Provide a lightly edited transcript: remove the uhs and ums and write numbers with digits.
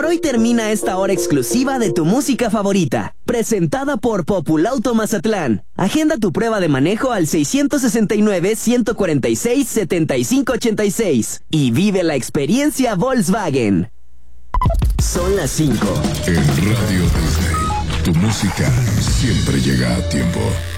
hoy termina esta hora exclusiva de tu música favorita, presentada por Populauto Mazatlán. Agenda tu prueba de manejo al 669-146-7586 y vive la experiencia Volkswagen. Son las 5. En Radio Disney, tu música siempre llega a tiempo.